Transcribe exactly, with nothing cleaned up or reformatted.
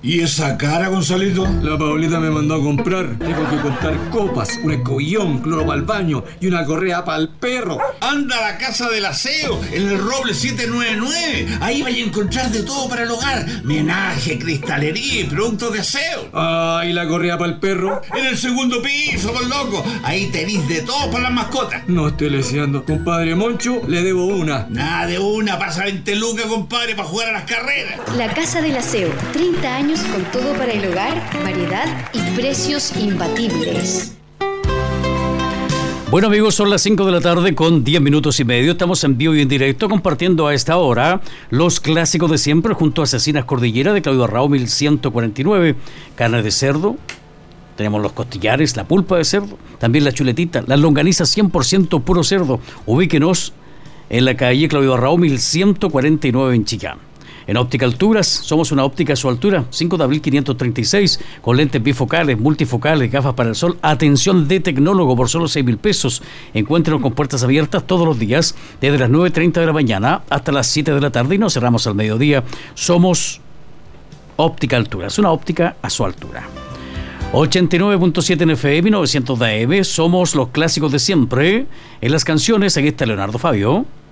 ¿Y esa cara, Gonzalito? La Paulita me mandó a comprar. Tengo que comprar copas, un escobillón, cloro para el baño y una correa para el perro. Anda a la Casa del Aseo, en el Roble siete nueve nueve. Ahí vais a encontrar de todo para el hogar. Menaje, cristalería y productos de aseo. Ah, ¿y la correa para el perro? En el segundo piso, por loco. Ahí tenéis de todo para las mascotas. No estoy leseando. Compadre Moncho, le debo una. Nada de una, pasa veinte lucas, compadre, para jugar a las carreras. La Casa del Aseo, treinta años con todo para el hogar, variedad y precios imbatibles. Bueno, amigos, son las cinco de la tarde con diez minutos y medio. Estamos en vivo y en directo compartiendo a esta hora los clásicos de siempre junto a Asesinas Cordillera de Claudio Arrao mil ciento cuarenta y nueve. Carne de cerdo, tenemos los costillares, la pulpa de cerdo, también la chuletita, las longanizas cien por ciento puro cerdo. Ubíquenos en la calle Claudio Arrao mil ciento cuarenta y nueve en Chillán. En Óptica Alturas, somos una óptica a su altura, cinco de abril quinientos treinta y seis, con lentes bifocales, multifocales, gafas para el sol, atención de tecnólogo por solo seis mil pesos. Encuéntrenos con puertas abiertas todos los días, desde las nueve treinta de la mañana hasta las siete de la tarde y nos cerramos al mediodía. Somos Óptica Alturas, una óptica a su altura. ochenta y nueve punto siete en F M, novecientos de A M, somos los clásicos de siempre. En las canciones, aquí está Leonardo Fabio.